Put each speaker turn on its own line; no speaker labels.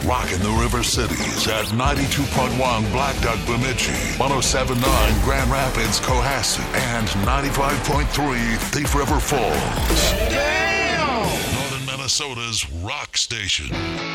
Rockin' the River Cities at 92.1 Black Duck Bemidji, 107.9 Grand Rapids, Cohasset, and 95.3 Thief River Falls. Damn! Northern Minnesota's rock station.